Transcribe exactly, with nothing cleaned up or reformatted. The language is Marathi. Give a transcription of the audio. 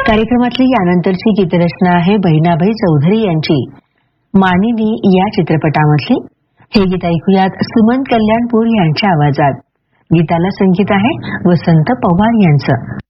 कार्यक्रमातली यानंतरची गीतरचना आहे बहिणाबाई चौधरी यांची मानिनी या चित्रपटामधली. हे गीत ऐकूयात सुमन कल्याणपूर यांच्या आवाजात. गीताला संगीत आहे वसंत पवार यांचं.